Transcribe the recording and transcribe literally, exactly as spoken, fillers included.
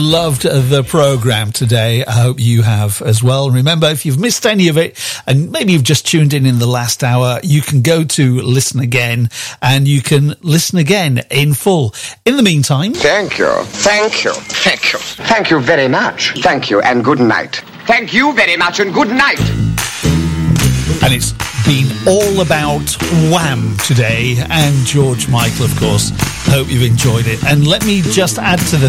loved the programme today. I hope you have as well. Remember, if you've missed any of it, and maybe you've just tuned in in the last hour, you can go to Listen Again, and you can listen again in full. In the meantime... Thank you. Thank you. Thank you. Thank you very much. Thank you, and good night. Thank you very much, and good night. And it's been all about Wham today, and George Michael, of course. Hope you've enjoyed it. And let me just add to the